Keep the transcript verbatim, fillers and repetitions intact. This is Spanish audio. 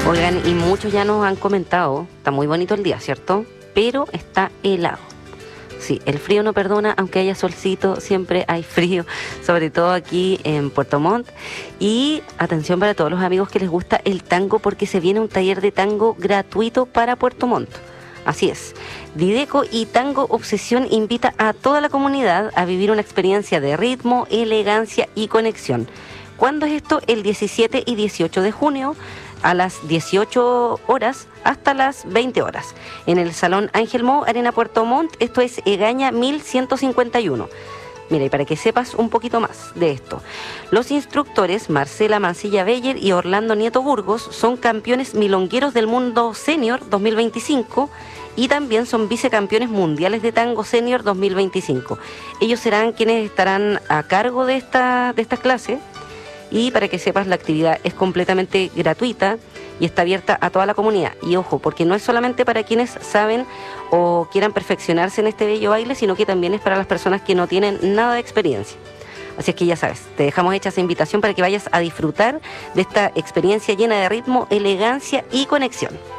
Oigan, y muchos ya nos han comentado, está muy bonito el día, ¿cierto? Pero está helado. Sí, el frío no perdona, aunque haya solcito, siempre hay frío, sobre todo aquí en Puerto Montt. Y atención para todos los amigos que les gusta el tango, porque se viene un taller de tango gratuito para Puerto Montt. Así es, Dideco y Tango Obsesión invita a toda la comunidad a vivir una experiencia de ritmo, elegancia y conexión. ¿Cuándo es esto? El diecisiete y dieciocho de junio, a las dieciocho horas hasta las veinte horas, en el Salón Ángel Mo, Arena Puerto Montt. Esto es Egaña mil ciento cincuenta y uno. Mira, y para que sepas un poquito más de esto, los instructores Marcela Mancilla Beller y Orlando Nieto Burgos son campeones milongueros del mundo senior dos mil veinticinco y también son vicecampeones mundiales de tango senior dos mil veinticinco. Ellos serán quienes estarán a cargo de esta, de esta clase. Y para que sepas, la actividad es completamente gratuita y está abierta a toda la comunidad. Y ojo, porque no es solamente para quienes saben o quieran perfeccionarse en este bello baile, sino que también es para las personas que no tienen nada de experiencia. Así es que ya sabes, te dejamos hecha esa invitación para que vayas a disfrutar de esta experiencia llena de ritmo, elegancia y conexión.